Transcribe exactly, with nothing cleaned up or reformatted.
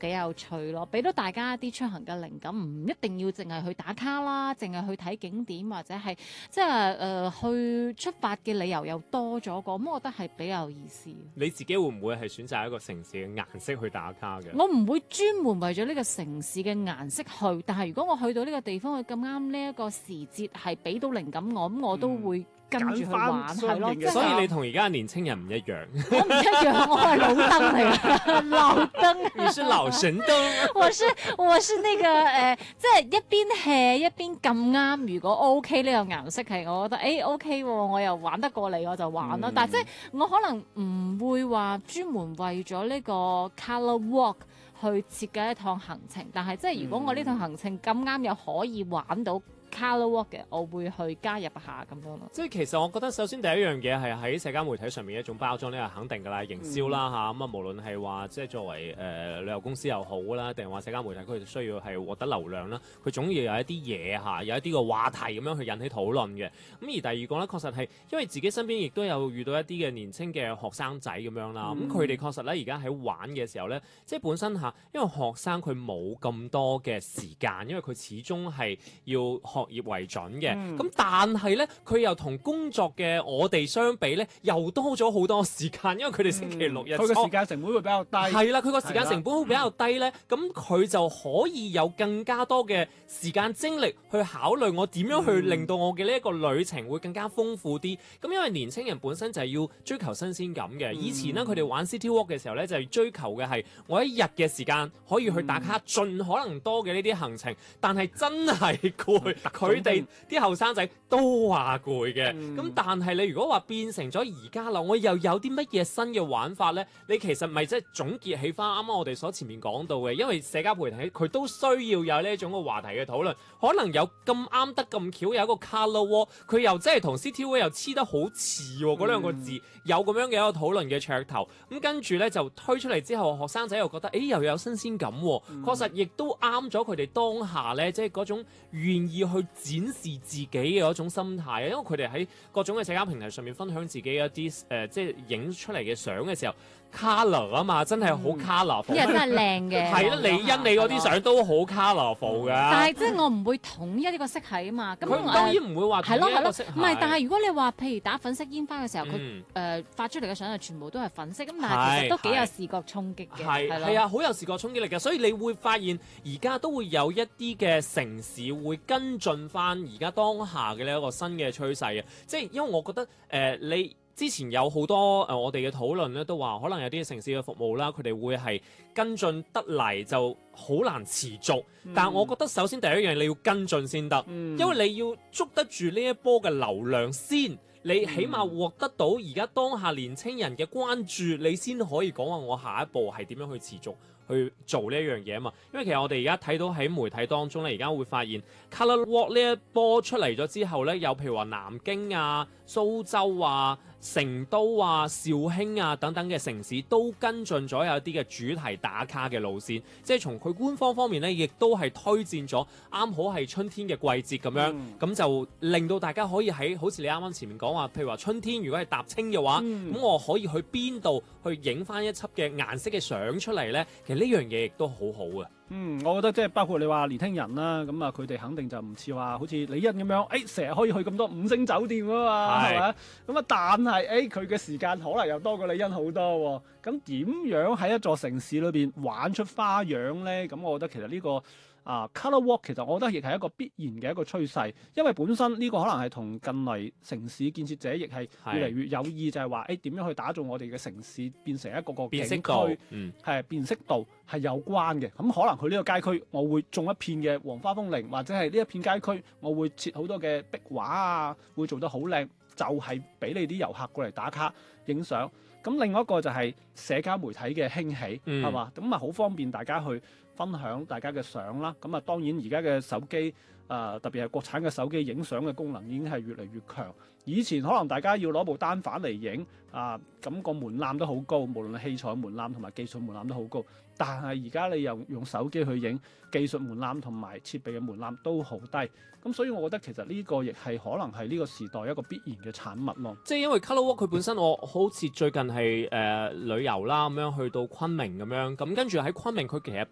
幾有趣咯，俾到大家一啲出行嘅靈感，唔一定要淨係去打卡啦，淨係去睇景點或者係即係誒去出發嘅理由又多咗個，咁我覺得係比較有意思。 你自己會唔會係選擇一個城市嘅顏色去打卡嘅？ 我唔會專門為咗呢個城市嘅顏色去，但係如果我去到呢個地方，佢咁啱呢一個時節係俾到靈感我，咁我都會跟住去玩，係咯。即係所以你同而家嘅年青人唔一樣。 我唔一樣，我係老燈嚟嘅，老燈。 你是老神燈。 我是我是那個誒、呃，即係一邊 hea 一邊咁啱。如果 OK 呢個顏色係，我覺得誒、欸、OK 喎，我又玩得過你，我就玩啦。嗯、但係即係我可能唔會話專門為咗呢個 colour walk 去設計一趟行程，但係即係如果我呢趟行程咁啱又可以玩到 colour walk 嘅，我會去加入下咁樣咯。 即係其實我覺得首先第一樣嘢係喺社交媒體上面一種包裝，呢個肯定㗎啦，營銷啦嚇。咁啊、嗯，無論係話即係作為誒、呃、旅遊公司又好啦，定係話社交媒體佢哋需要係獲得流量啦，佢總要有一啲嘢嚇，有一啲個話題咁樣去引起討論嘅。咁而第二個咧，確實係因為自己身邊亦都有遇到一啲嘅年青嘅學生仔咁樣啦。咁佢哋確實咧而家喺玩嘅時候咧，即係本身嚇，因為學生佢冇咁多嘅時間，因為佢始終係要學業為準嘅，咁、嗯、但係咧，佢又同工作嘅我哋相比咧，又多咗好多時間，因為佢哋星期六日， 佢嘅、嗯、時間成本會比較低。 係啦，佢個時間成本會比較低咧，咁佢、嗯、就可以有更加多嘅時間精力去考慮我點樣去令到我嘅呢一個旅程會更加豐富啲。咁、嗯、因為年青人本身就係要追求新鮮感嘅，嗯、以前咧佢哋玩 City Walk 嘅時候咧，就係追求嘅係我一日嘅時間可以去打卡盡可能多嘅呢啲行程，但係真係攰，佢哋。啲後生仔都話攰嘅，咁、嗯、但係你如果話變成咗而家啦，我又有啲乜嘢新嘅玩法呢？你其實咪即係總結起翻啱啱我哋所前面講到嘅，因為社交媒體佢都需要有呢一種嘅話題嘅討論，可能有咁啱得咁巧有一個 colour wall，佢又真係同 City Walk 又黐得好似喎，嗰兩個字、嗯、有咁樣嘅一個討論嘅噱頭，咁跟住呢，就推出嚟之後，學生仔又覺得誒又有新鮮感喎，嗯、確實亦都啱咗佢哋當下呢，即係嗰種願意去展示自己嘅嗰種心態啊，因為佢哋喺各種嘅社交平台上面分享自己一啲誒、呃，即係影出嚟嘅相嘅時候 ，colour 啊嘛，真係好 colourful， 啲人真係靚嘅。 係啦，李欣你嗰啲相都好 colourful 㗎。 但係即係我唔會統一呢個色系啊嘛。咁佢當然唔會話統一一個色系。 唔係，但係如果你話譬如打粉色煙花嘅時候，佢誒、嗯呃、發出嚟嘅相係全部都係粉色，咁但係其實都幾有視覺衝擊嘅。係係啊，好有視覺衝擊力嘅，所以你會發現而家都會有一啲嘅城市會跟進翻而家當下嘅呢一個新嘅趨勢啊，即係因為我覺得誒、呃、你之前有好多誒、呃、我哋嘅討論咧，都話可能有啲城市嘅服務啦，佢哋會係跟進得嚟就好難持續。嗯、但係我覺得首先第一樣你要跟進先得，嗯、因為你要捉得住呢一波嘅流量先，你起碼獲得到而家當下年青人嘅關注，你先可以講話我下一步係點樣去持續去做呢一樣嘢啊嘛，因為其實我哋而家睇到喺媒體當中咧，而家會發現 Colour Walk 呢一波出嚟咗之後咧，有譬如話南京啊、蘇州啊、成都啊、肇慶啊等等嘅城市都跟進咗有啲嘅主題打卡嘅路線，即係從佢官方方面咧，亦都係推薦咗啱好係春天嘅季節咁樣，咁、嗯、就令到大家可以喺好似你啱啱前面講話，譬如話春天如果係踏青嘅話，咁、嗯、我可以去邊度去影翻一輯嘅顏色嘅相出嚟咧？其實呢樣嘢亦都好好嘅。 嗯，我覺得即係包括你話年輕人啦，咁啊佢哋肯定就唔似話好似李欣咁樣，誒成日可以去咁多五星酒店啊嘛，係咪？咁啊，但係誒佢嘅時間可能又多過李欣好多喎。咁點樣喺一座城市裏邊玩出花樣咧？咁我覺得其實呢個啊 Colour Walk 其實我覺得亦係一個必然嘅一個趨勢，因為本身呢個可能係同近嚟城市建設者亦係越嚟越有意，就係話誒點樣去打造我哋嘅城市變成一個個景區，嗯，係辨識度係有關嘅。咁可能佢呢個街區，我會種一片嘅黃花風鈴，或者係呢一片街區，我會設好多嘅壁畫啊，會做得好靚，就係、是、俾你啲遊客過嚟打卡影相。咁另外一個就係社交媒體嘅興起，係嘛、嗯？咁啊好方便大家去分享大家嘅相啦。咁啊當然而家嘅手機，誒、呃、特別係國產嘅手機影相嘅功能已經係越嚟越強。以前可能大家要攞部單反嚟影，啊咁個門檻都好高，無論係器材門檻同埋技術門檻都好高。但係而家你又用手機去影，技術門檻同埋設備嘅門檻都好低。咁所以我覺得其實呢個亦係可能係呢個時代一個必然嘅產物咯。 即係因為 Colour Walk 佢本身，我好似最近係誒、呃、旅遊啦咁樣去到昆明咁樣，咁跟住喺昆明佢其實